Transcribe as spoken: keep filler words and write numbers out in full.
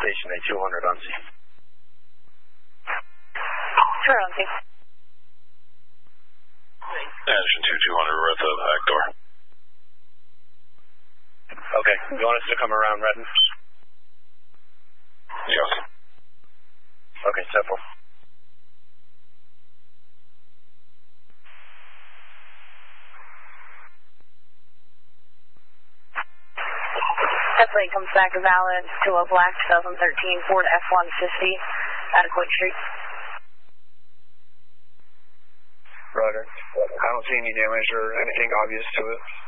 station A two hundred on scene. Sure, on scene. Station two two hundred, we're at the back door. Okay, you want us to come around, Redden? Yes. Okay, simple. Plate comes back valid to a black twenty thirteen Ford F one fifty at Quinn Street. Roger. I don't see any damage or anything obvious to it.